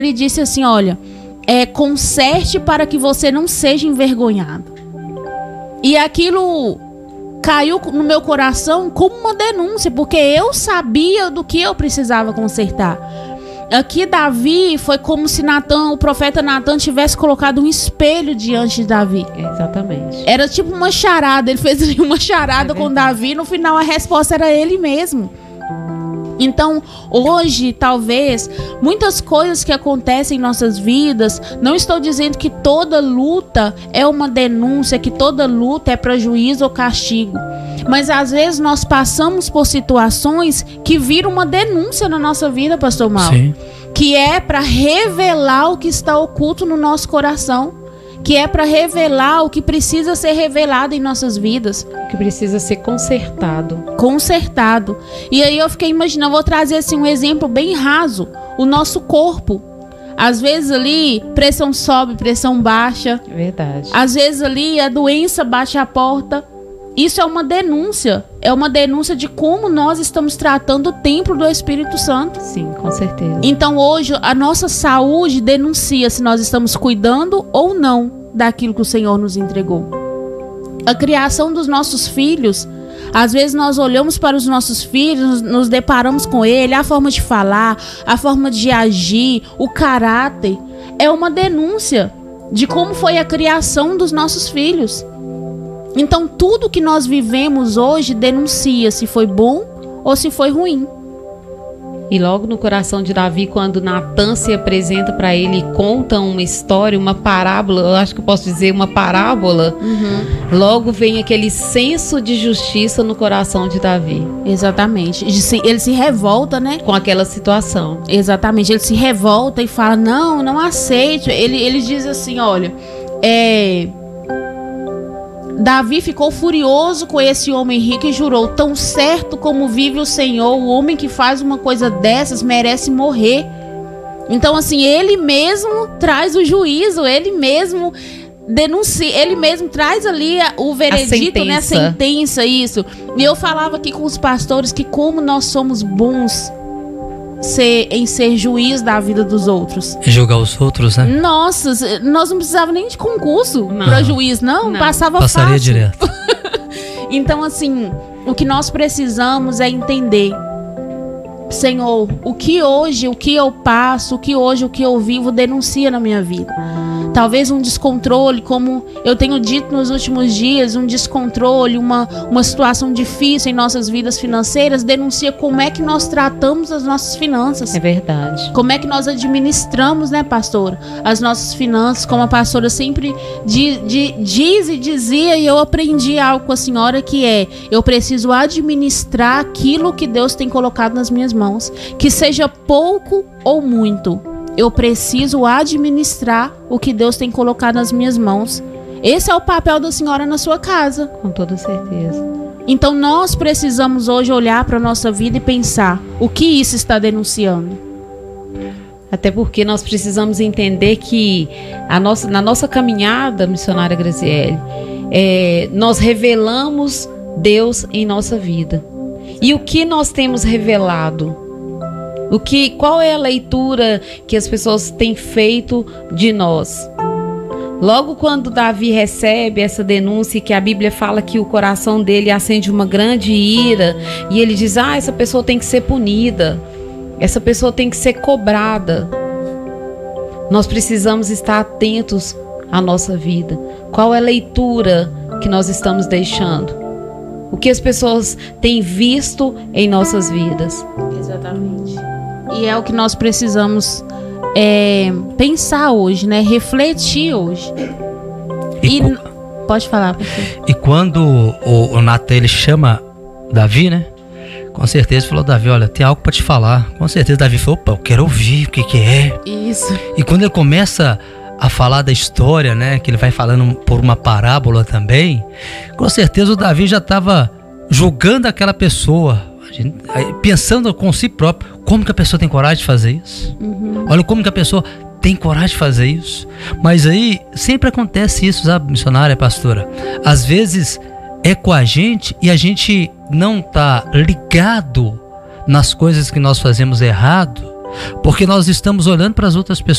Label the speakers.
Speaker 1: ele disse assim, olha, conserte para que você não seja envergonhado. E aquilo caiu no meu coração como uma denúncia, porque eu sabia do que eu precisava consertar. Aqui Davi foi como se o profeta Natan tivesse colocado um espelho diante de Davi.
Speaker 2: Exatamente.
Speaker 1: Era tipo uma charada, ele fez uma charada com Davi, no final a resposta era ele mesmo. Então, hoje, talvez, muitas coisas que acontecem em nossas vidas, não estou dizendo que toda luta é uma denúncia, que toda luta é prejuízo ou castigo. Mas, às vezes, nós passamos por situações que viram uma denúncia na nossa vida, pastor Mauro.
Speaker 3: Sim.
Speaker 1: Que é para revelar o que está oculto no nosso coração. Que é para revelar o que precisa ser revelado em nossas vidas.
Speaker 2: O que precisa ser consertado.
Speaker 1: Consertado. E aí eu fiquei imaginando, vou trazer assim um exemplo bem raso. O nosso corpo. Às vezes ali, pressão sobe, pressão baixa.
Speaker 2: Verdade.
Speaker 1: Às vezes ali, a doença bate a porta. Isso é uma denúncia. É uma denúncia de como nós estamos tratando o templo do Espírito Santo.
Speaker 2: Sim, com certeza.
Speaker 1: Então hoje a nossa saúde denuncia se nós estamos cuidando ou não daquilo que o Senhor nos entregou. A criação dos nossos filhos, às vezes nós olhamos para os nossos filhos, nos deparamos com ele, a forma de falar, a forma de agir, o caráter, é uma denúncia de como foi a criação dos nossos filhos. Então tudo que nós vivemos hoje denuncia se foi bom ou se foi ruim.
Speaker 2: E logo no coração de Davi, quando Natan se apresenta para ele e conta uma história, uma parábola, eu acho que eu posso dizer uma parábola, logo vem aquele senso de justiça no coração de Davi.
Speaker 1: Exatamente. Ele se revolta, né?
Speaker 2: Com aquela situação.
Speaker 1: Exatamente. Ele se revolta e fala, não aceito. Ele diz assim, olha, Davi ficou furioso com esse homem rico e jurou, tão certo como vive o Senhor, o homem que faz uma coisa dessas merece morrer. Então assim, ele mesmo traz o juízo, ele mesmo denuncia, ele mesmo traz ali o veredito, né, a sentença, isso. E eu falava aqui com os pastores que como nós somos bons em ser juiz da vida dos outros.
Speaker 3: Julgar os outros, né?
Speaker 1: Nossa, nós não precisávamos nem de concurso para juiz, não. Passaria fácil.
Speaker 3: Direto.
Speaker 1: Então, assim, o que nós precisamos é entender, Senhor, o que eu passo, o que eu vivo denuncia na minha vida. Talvez um descontrole, como eu tenho dito nos últimos dias, um descontrole, uma situação difícil em nossas vidas financeiras, denuncia como é que nós tratamos as nossas finanças.
Speaker 2: É verdade.
Speaker 1: Como é que nós administramos, né, pastora, as nossas finanças, como a pastora sempre diz e dizia, e eu aprendi algo com a senhora, que eu preciso administrar aquilo que Deus tem colocado nas minhas mãos, que seja pouco ou muito. Eu preciso administrar o que Deus tem colocado nas minhas mãos. Esse é o papel da senhora na sua casa.
Speaker 2: Com toda certeza.
Speaker 1: Então nós precisamos hoje olhar para a nossa vida e pensar o que isso está denunciando.
Speaker 2: Até porque nós precisamos entender que na nossa caminhada, missionária Graziele, nós revelamos Deus em nossa vida. E o que nós temos revelado? Qual é a leitura que as pessoas têm feito de nós? Logo quando Davi recebe essa denúncia, que a Bíblia fala que o coração dele acende uma grande ira, e ele diz, essa pessoa tem que ser punida, essa pessoa tem que ser cobrada. Nós precisamos estar atentos à nossa vida. Qual é a leitura que nós estamos deixando? O que as pessoas têm visto em nossas vidas?
Speaker 1: Exatamente. E é o que nós precisamos pensar hoje, né? Refletir hoje. Pode falar, professor.
Speaker 3: E quando o Natan, ele chama Davi, né? Com certeza falou, Davi, olha, tem algo para te falar. Com certeza Davi falou, opa, eu quero ouvir o que é.
Speaker 1: Isso.
Speaker 3: E quando ele começa a falar da história, né? Que ele vai falando por uma parábola também. Com certeza o Davi já estava julgando aquela pessoa, pensando com si próprio, como que a pessoa tem coragem de fazer isso? Olha como que a pessoa tem coragem de fazer isso. Mas aí sempre acontece isso, sabe, missionária, pastora? Às vezes é com a gente e a gente não tá ligado nas coisas que nós fazemos errado Porque nós estamos olhando para as outras pessoas